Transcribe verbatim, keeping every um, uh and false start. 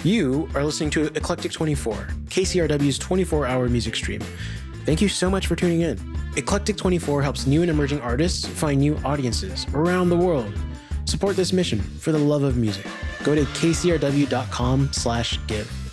You are listening to Eclectic twenty-four, K C R W's twenty-four hour music stream. Thank you so much for tuning in. Eclectic twenty-four helps new and emerging artists find new audiences around the world. Support this mission for the love of music. Go to kcrw.com slash give.